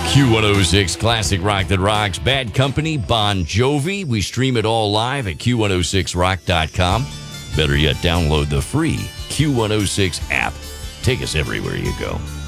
Q106 Classic Rock that rocks. Bad Company, Bon Jovi. We stream it all live at Q106rock.com. Better yet, download the free Q106 app. Take us everywhere you go.